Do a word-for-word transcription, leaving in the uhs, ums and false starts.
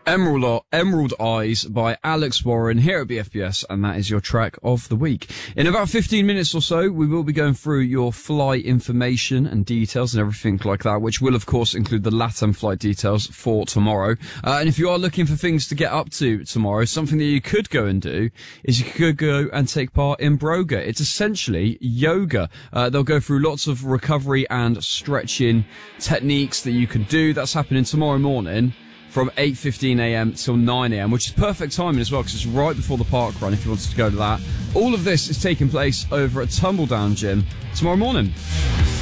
Emerald, Emerald Eyes by Alex Warren here at B F B S, and that is your track of the week. In about fifteen minutes or so, we will be going through your flight information and details and everything like that, which will, of course, include the LATAM flight details for tomorrow. Uh, and if you are looking for things to get up to tomorrow, something that you could go and do is you could go and take part in Broga. It's essentially yoga. Uh, they'll go through lots of recovery and stretching techniques that you can do. That's happening tomorrow morning from eight fifteen a.m. till nine a.m., which is perfect timing as well, because it's right before the park run if you wanted to go to that. All of this is taking place over at Tumbledown Gym tomorrow morning.